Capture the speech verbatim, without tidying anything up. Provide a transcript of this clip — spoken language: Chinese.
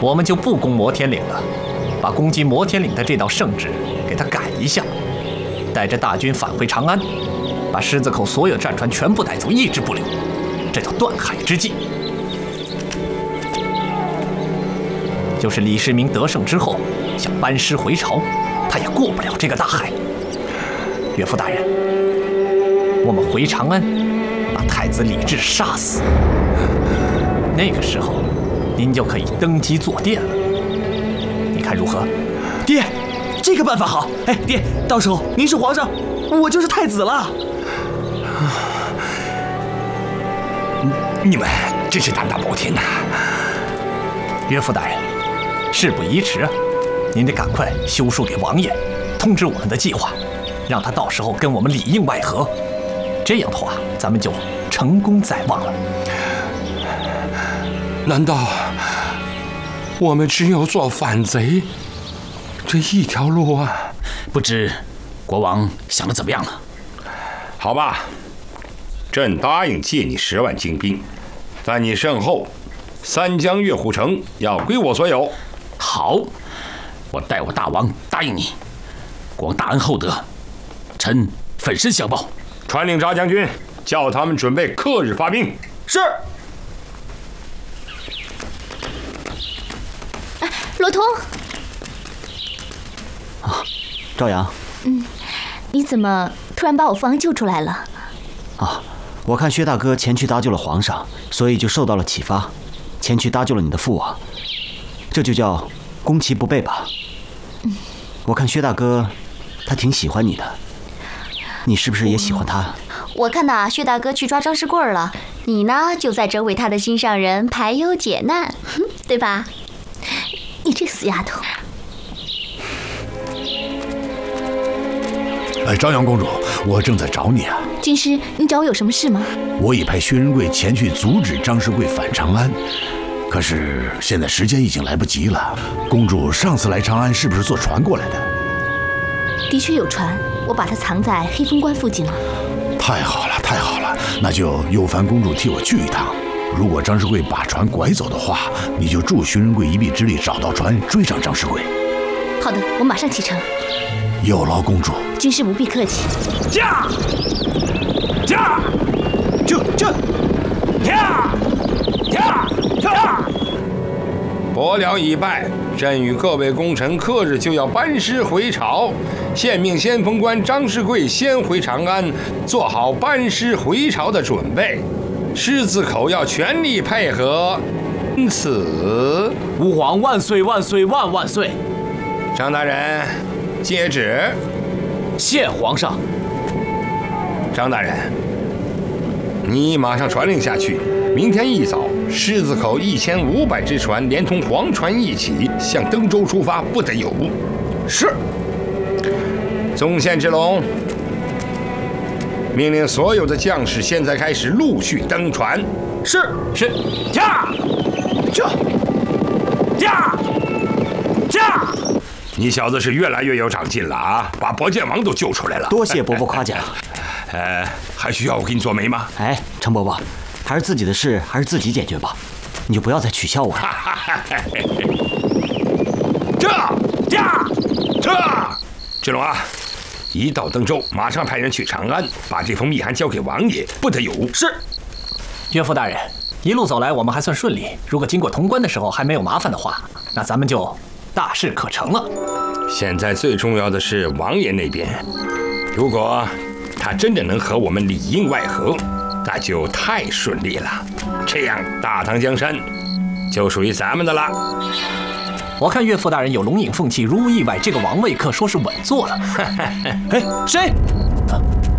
我们就不攻摩天岭了，把攻击摩天岭的这道圣旨给它改一下，带着大军返回长安，把狮子口所有战船全部带走，一只不留，这叫断海之计。就是李世民得胜之后，想班师回朝，他也过不了这个大海。岳父大人，我们回长安，把太子李治杀死，那个时候，您就可以登基坐殿了。你看如何？ 爹，这个办法好。哎，爹，到时候您是皇上，我就是太子了。 你们真是胆大包天呐！ 岳父大人，事不宜迟啊，您得赶快修书给王爷，通知我们的计划，让他到时候跟我们里应外合。这样的话，咱们就成功在望了。 难道我们只有做反贼这一条路啊？ 不知国王想的怎么样了？ 好吧，朕答应借你十万精兵，在你身后，三江月虎城要归我所有。 好，我代我大王答应你，国王大恩厚德，臣粉身相报。 传令扎将军，叫他们准备刻日发兵。 是。 哎，罗通。 啊，赵阳。 嗯，你怎么突然把我父王救出来了？ 啊，我看薛大哥前去搭救了皇上，所以就受到了启发，前去搭救了你的父王。这就叫攻其不备吧。 嗯， 我看薛大哥他挺喜欢你的，你是不是也喜欢他？ 我看呐，薛大哥去抓张世贵了，你呢就在这为他的心上人排忧解难，对吧？你这个死丫头！ 哎，朝阳公主，我正在找你啊。 军师，你找我有什么事吗？ 我已派薛仁贵前去阻止张世贵返长安，可是现在时间已经来不及了。公主上次来长安是不是坐船过来的？ 的确有船，我把它藏在黑风关附近了。 太好了，太好了，那就有烦公主替我去一趟。如果张世贵把船拐走的话，你就助薛仁贵一臂之力找到船，追上张世贵。 好的，我马上启程。 有劳公主。 军师不必客气。 驾！驾！ 这这！ 驾！驾！驾！ 伯辽已败，朕与各位功臣刻日就要班师回朝，现命先锋官张世贵先回长安，做好班师回朝的准备。狮子口要全力配合，因此， 吾皇万岁万岁万万岁！ 张大人，接旨。 谢皇上。 张大人，你马上传令下去，明天一早，狮子口一千五百只船连同黄船一起向登州出发，不得有误。 是。 宗宪之龙，命令所有的将士现在开始陆续登船。 是是。 驾！驾！驾！驾！ 你小子是越来越有长进了啊！把伯剑王都救出来了。 多谢伯伯夸奖。 呃，还需要我给你做媒吗？ 哎，程伯伯，还是自己的事还是自己解决吧，你就不要再取笑我了。 这驾这，志龙啊，一到登州，马上派人去长安，把这封密函交给王爷，不得有误。 是。 岳父大人，一路走来我们还算顺利，如果经过潼关的时候还没有麻烦的话，那咱们就大事可成了。 现在最重要的是王爷那边，如果他真的能和我们里应外合，那就太顺利了。这样大唐江山就属于咱们的了。 我看岳父大人有龙影凤气，如无意外，这个王位可说是稳坐了。 哎，谁？啊，